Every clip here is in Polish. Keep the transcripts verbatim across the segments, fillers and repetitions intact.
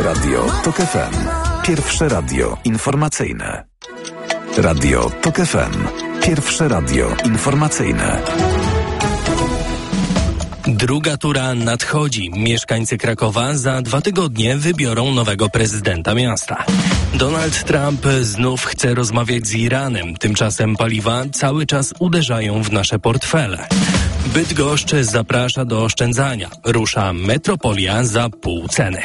Radio Tok F M. Pierwsze radio informacyjne. Radio Tok F M. Pierwsze radio informacyjne. Druga tura nadchodzi. Mieszkańcy Krakowa za dwa tygodnie wybiorą nowego prezydenta miasta. Donald Trump znów chce rozmawiać z Iranem. Tymczasem paliwa cały czas uderzają w nasze portfele. Bydgoszcz zaprasza do oszczędzania. Rusza Metropolia za pół ceny.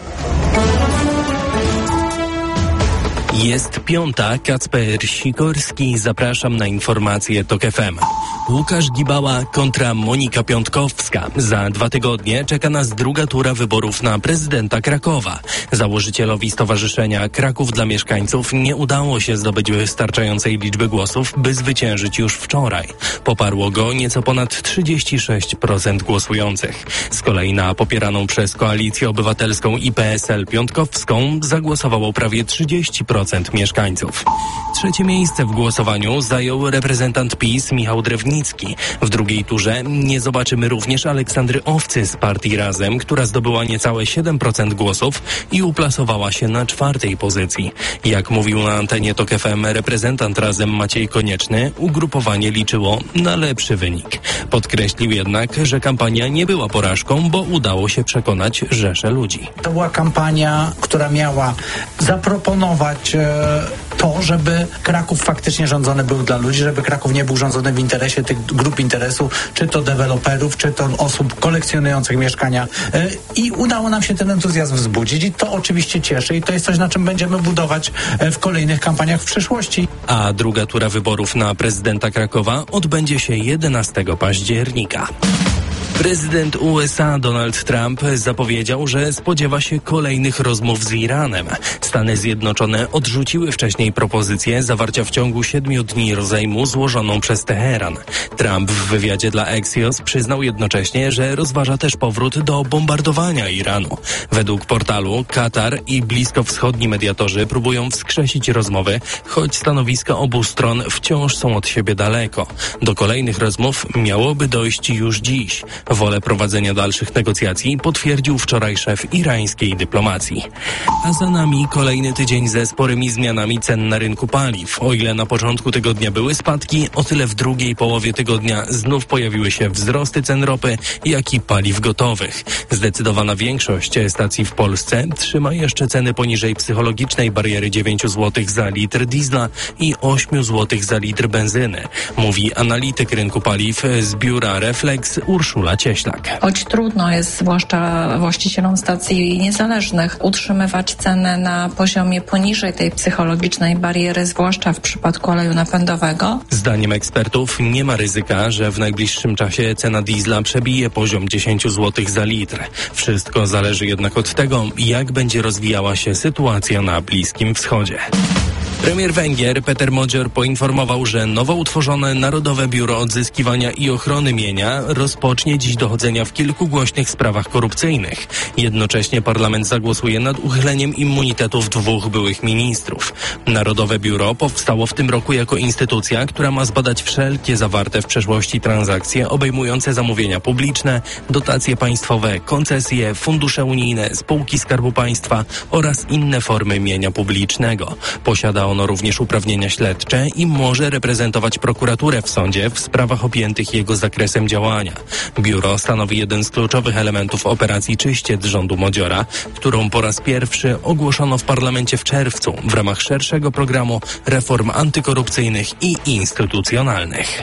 Jest piąta, Kacper Sikorski, zapraszam na informacje Tok F M. Łukasz Gibała kontra Monika Piątkowska. Za dwa tygodnie czeka nas druga tura wyborów na prezydenta Krakowa. Założycielowi Stowarzyszenia Kraków dla Mieszkańców nie udało się zdobyć wystarczającej liczby głosów, by zwyciężyć już wczoraj. Poparło go nieco ponad trzydzieści sześć procent głosujących. Z kolei na popieraną przez Koalicję Obywatelską i P S L Piątkowską zagłosowało prawie trzydzieści procent mieszkańców. Trzecie miejsce w głosowaniu zajął reprezentant PiS Michał Drewnicki. W drugiej turze nie zobaczymy również Aleksandry Owcy z partii Razem, która zdobyła niecałe siedem procent głosów i uplasowała się na czwartej pozycji. Jak mówił na antenie Tok F M reprezentant Razem Maciej Konieczny, ugrupowanie liczyło na lepszy wynik. Podkreślił jednak, że kampania nie była porażką, bo udało się przekonać rzesze ludzi. To była kampania, która miała zaproponować e, to, żeby Kraków faktycznie rządzony był dla ludzi, żeby Kraków nie był rządzony w interesie tych grup interesu, czy to deweloperów, czy to osób kolekcjonujących mieszkania. E, I udało nam się ten entuzjazm wzbudzić i to oczywiście cieszy i to jest coś, na czym będziemy budować e, w kolejnych kampaniach w przyszłości. A druga tura wyborów na prezydenta Krakowa odbędzie się jedenastego października. Prezydent U S A Donald Trump zapowiedział, że spodziewa się kolejnych rozmów z Iranem. Stany Zjednoczone odrzuciły wcześniej propozycję zawarcia w ciągu siedmiu dni rozejmu złożoną przez Teheran. Trump w wywiadzie dla Axios przyznał jednocześnie, że rozważa też powrót do bombardowania Iranu. Według portalu Katar i bliskowschodni mediatorzy próbują wskrzesić rozmowy, choć stanowiska obu stron wciąż są od siebie daleko. Do kolejnych rozmów miałoby dojść już dziś. Wolę prowadzenia dalszych negocjacji potwierdził wczoraj szef irańskiej dyplomacji. A za nami kolejny tydzień ze sporymi zmianami cen na rynku paliw. O ile na początku tygodnia były spadki, o tyle w drugiej połowie tygodnia znów pojawiły się wzrosty cen ropy, jak i paliw gotowych. Zdecydowana większość stacji w Polsce trzyma jeszcze ceny poniżej psychologicznej bariery dziewięć złotych za litr diesla i osiem złotych za litr benzyny, mówi analityk rynku paliw z biura Reflex Urszula Cieślak. Choć trudno jest, zwłaszcza właścicielom stacji niezależnych, utrzymywać cenę na poziomie poniżej tej psychologicznej bariery, zwłaszcza w przypadku oleju napędowego. Zdaniem ekspertów nie ma ryzyka, że w najbliższym czasie cena diesla przebije poziom dziesięć złotych za litr. Wszystko zależy jednak od tego, jak będzie rozwijała się sytuacja na Bliskim Wschodzie. Premier Węgier Peter Modzior poinformował, że nowo utworzone Narodowe Biuro Odzyskiwania i Ochrony Mienia rozpocznie dziś dochodzenia w kilku głośnych sprawach korupcyjnych. Jednocześnie parlament zagłosuje nad uchyleniem immunitetów dwóch byłych ministrów. Narodowe Biuro powstało w tym roku jako instytucja, która ma zbadać wszelkie zawarte w przeszłości transakcje obejmujące zamówienia publiczne, dotacje państwowe, koncesje, fundusze unijne, spółki Skarbu Państwa oraz inne formy mienia publicznego. Posiada ono również uprawnienia śledcze i może reprezentować prokuraturę w sądzie w sprawach objętych jego zakresem działania. Biuro stanowi jeden z kluczowych elementów operacji Czyściec rządu Modziora, którą po raz pierwszy ogłoszono w parlamencie w czerwcu w ramach szerszego programu reform antykorupcyjnych i instytucjonalnych.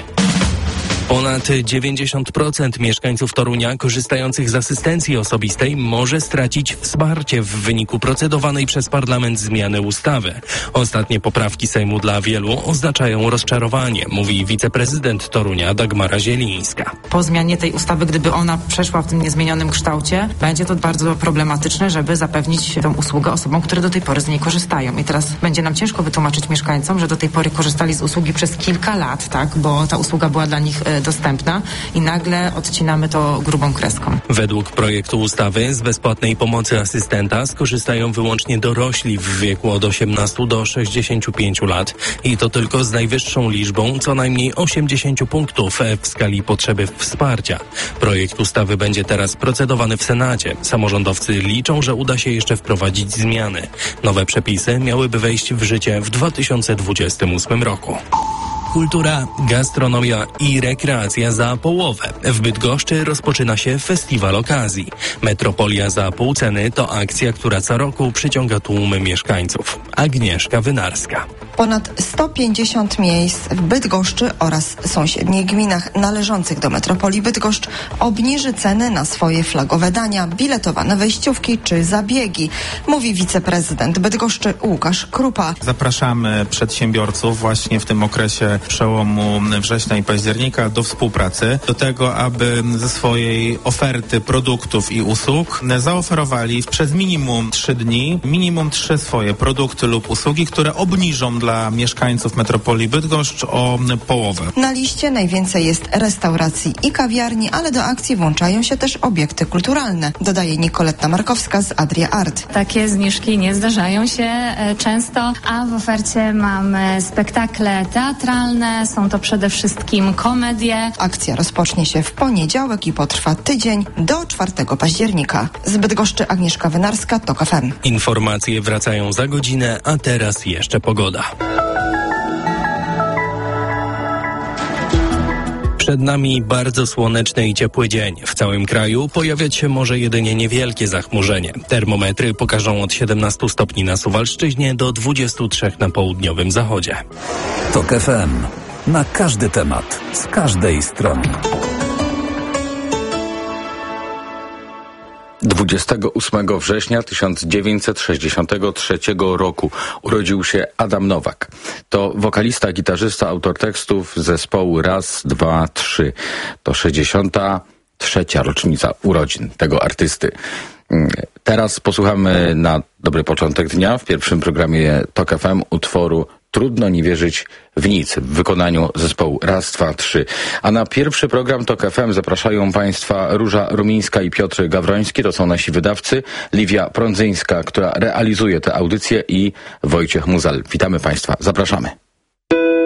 Ponad dziewięćdziesiąt procent mieszkańców Torunia korzystających z asystencji osobistej może stracić wsparcie w wyniku procedowanej przez parlament zmiany ustawy. Ostatnie poprawki Sejmu dla wielu oznaczają rozczarowanie, mówi wiceprezydent Torunia Dagmara Zielińska. Po zmianie tej ustawy, gdyby ona przeszła w tym niezmienionym kształcie, będzie to bardzo problematyczne, żeby zapewnić tę usługę osobom, które do tej pory z niej korzystają. I teraz będzie nam ciężko wytłumaczyć mieszkańcom, że do tej pory korzystali z usługi przez kilka lat, tak, bo ta usługa była dla nich dostępna i nagle odcinamy to grubą kreską. Według projektu ustawy z bezpłatnej pomocy asystenta skorzystają wyłącznie dorośli w wieku od osiemnastu do sześćdziesięciu pięciu lat i to tylko z najwyższą liczbą co najmniej osiemdziesięciu punktów w skali potrzeby wsparcia. Projekt ustawy będzie teraz procedowany w Senacie. Samorządowcy liczą, że uda się jeszcze wprowadzić zmiany. Nowe przepisy miałyby wejść w życie w dwa tysiące dwudziestym ósmym roku. Kultura, gastronomia i rekreacja za połowę. W Bydgoszczy rozpoczyna się Festiwal Okazji. Metropolia za pół ceny to akcja, która co roku przyciąga tłumy mieszkańców. Agnieszka Wynarska. Ponad sto pięćdziesiąt miejsc w Bydgoszczy oraz sąsiednich gminach należących do metropolii Bydgoszcz obniży ceny na swoje flagowe dania, biletowane wejściówki czy zabiegi, mówi wiceprezydent Bydgoszczy Łukasz Krupa. Zapraszamy przedsiębiorców właśnie w tym okresie przełomu września i października do współpracy, do tego, aby ze swojej oferty produktów i usług zaoferowali przez minimum trzy dni, minimum trzy swoje produkty lub usługi, które obniżą dla mieszkańców metropolii Bydgoszcz o połowę. Na liście najwięcej jest restauracji i kawiarni, ale do akcji włączają się też obiekty kulturalne, dodaje Nikoletta Markowska z Adria Art. Takie zniżki nie zdarzają się e, często, a w ofercie mamy spektakle teatralne, są to przede wszystkim komedie. Akcja rozpocznie się w poniedziałek i potrwa tydzień do czwartego października. Z Bydgoszczy Agnieszka Wynarska, TOK F M. Informacje wracają za godzinę, a teraz jeszcze pogoda. Przed nami bardzo słoneczny i ciepły dzień. W całym kraju pojawiać się może jedynie niewielkie zachmurzenie. Termometry pokażą od siedemnastu stopni na Suwalszczyźnie do dwudziestu trzech na południowym zachodzie. TOK F M. Na każdy temat, z każdej strony. dwudziestego ósmego września tysiąc dziewięćset sześćdziesiątego trzeciego roku urodził się Adam Nowak. To wokalista, gitarzysta, autor tekstów zespołu Raz, Dwa, Trzy. To sześćdziesiąta trzecia rocznica urodzin tego artysty. Teraz posłuchamy na dobry początek dnia w pierwszym programie TOK F M utworu Trudno nie wierzyć w nic w wykonaniu zespołu Raz, Dwa, Trzy. A na pierwszy program TOK F M zapraszają Państwa Róża Rumińska i Piotr Gawroński. To są nasi wydawcy. Liwia Prądzyńska, która realizuje tę audycję, i Wojciech Muzal. Witamy Państwa. Zapraszamy.